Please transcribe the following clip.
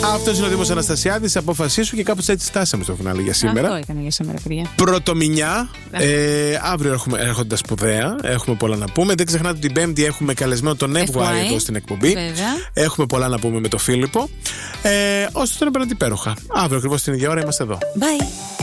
Αυτός είναι ο Δήμος Αναστασιάδης. Απόφασή σου και κάπως έτσι φτάσαμε στο φινάλε για σήμερα. Αυτό έκανε για σήμερα, παιδιά. Πρωτομηνιά. Αύριο έρχονται τα σπουδαία. Έχουμε πολλά να πούμε. Δεν ξεχνάτε την Πέμπτη έχουμε καλεσμένο τον Εύγουαρη εδώ στην εκπομπή. Βέβαια. Έχουμε πολλά να πούμε με τον Φίλιππο. Ώστε τώρα να περνάτε υπέροχα. Αύριο ακριβώς την ίδια ώρα είμαστε εδώ. Bye.